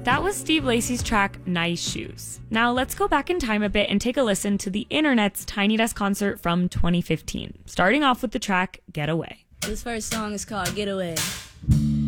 That was Steve Lacy's track, Nice Shoes. Now let's go back in time a bit and take a listen to the internet's Tiny Desk concert from 2015, starting off with the track, Get Away. This first song is called Get Away.